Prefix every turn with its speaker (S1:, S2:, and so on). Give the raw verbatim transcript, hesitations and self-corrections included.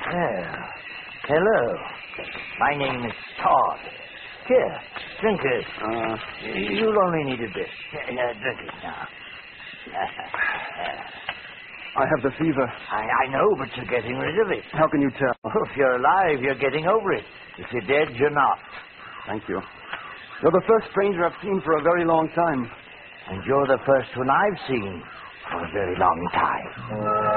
S1: Well, hello. My name is Todd. Here, drink it.
S2: Uh,
S1: You'll only need a bit. Uh, drink it now.
S2: I have the fever.
S1: I, I know, but you're getting rid of it.
S2: How can you tell?
S1: Oh, if you're alive, you're getting over it. If you're dead, you're not.
S2: Thank you. You're the first stranger I've seen for a very long time.
S1: And you're the first one I've seen for a very long time.